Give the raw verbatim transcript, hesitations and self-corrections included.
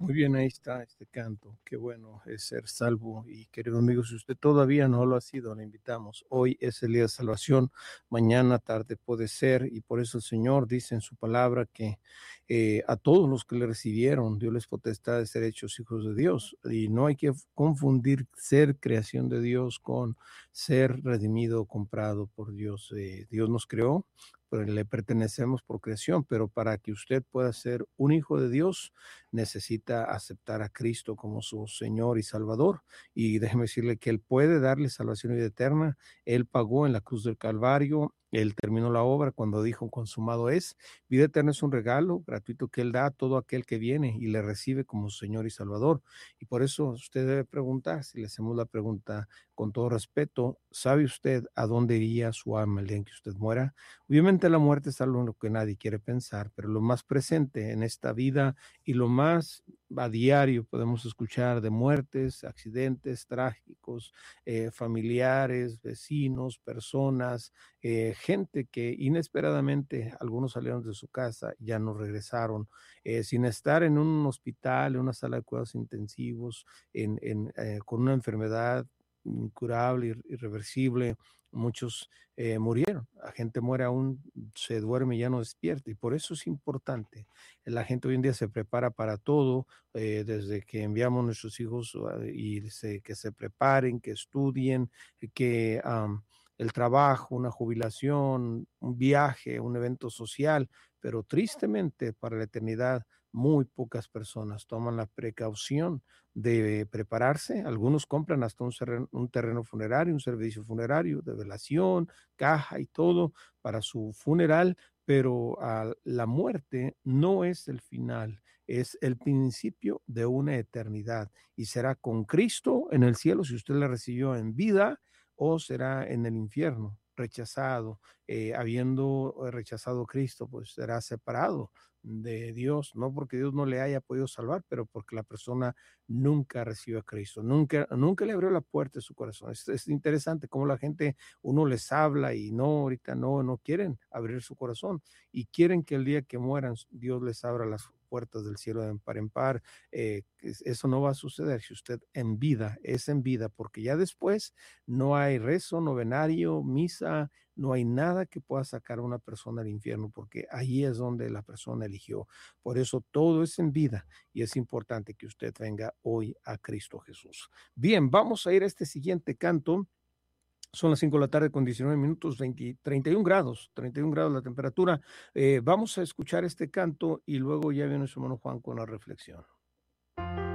Muy bien, ahí está este canto. Qué bueno es ser salvo. Y querido amigo, si usted todavía no lo ha sido, le invitamos. Hoy es el día de salvación, mañana tarde puede ser, y por eso el Señor dice en su palabra que eh, a todos los que le recibieron, Dios les potestad de ser hechos hijos de Dios. Y no hay que confundir ser creación de Dios con ser redimido o comprado por Dios. Eh, Dios nos creó, pero le pertenecemos por creación, pero para que usted pueda ser un hijo de Dios, necesita aceptar a Cristo como su Señor y Salvador. Y déjeme decirle que Él puede darle salvación y vida eterna. Él pagó en la cruz del Calvario. Él terminó la obra cuando dijo consumado es. Vida eterna es un regalo gratuito que Él da a todo aquel que viene y le recibe como su Señor y Salvador. Y por eso usted debe preguntar, si le hacemos la pregunta con todo respeto, ¿sabe usted a dónde iría su alma el día en que usted muera? Obviamente la muerte es algo en lo que nadie quiere pensar, pero lo más presente en esta vida y lo más a diario podemos escuchar de muertes, accidentes trágicos, eh, familiares, vecinos, personas, eh, gente que inesperadamente algunos salieron de su casa, ya no regresaron, eh, sin estar en un hospital, en una sala de cuidados intensivos, en, en, eh, con una enfermedad incurable, ir- irreversible. Muchos eh, murieron, la gente muere aún, se duerme y ya no despierta, y por eso es importante. La gente hoy en día se prepara para todo, eh, desde que enviamos a nuestros hijos uh, y se, que se preparen, que estudien, que um, el trabajo, una jubilación, un viaje, un evento social, pero tristemente para la eternidad muy pocas personas toman la precaución de prepararse. Algunos compran hasta un terreno, un terreno funerario, un servicio funerario de velación, caja y todo para su funeral, pero uh, la muerte no es el final, es el principio de una eternidad, y será con Cristo en el cielo si usted la recibió en vida, o será en el infierno rechazado, eh, habiendo rechazado a Cristo, pues será separado de Dios, no porque Dios no le haya podido salvar, pero porque la persona nunca recibió a Cristo, nunca, nunca le abrió la puerta de su corazón. Es, es interesante cómo la gente, uno les habla y no, ahorita no, no quieren abrir su corazón, y quieren que el día que mueran Dios les abra las puertas del cielo de par en par. Eh, eso no va a suceder si usted en vida, es en vida, porque ya después no hay rezo, novenario, misa, no hay nada que pueda sacar a una persona al infierno, porque ahí es donde la persona eligió. Por eso todo es en vida, y es importante que usted venga hoy a Cristo Jesús. Bien, vamos a ir a este siguiente canto. Son las cinco de la tarde con diecinueve minutos, veinte, treinta y uno grados, treinta y uno grados la temperatura. Eh, vamos a escuchar este canto y luego ya viene su hermano Juan con la reflexión.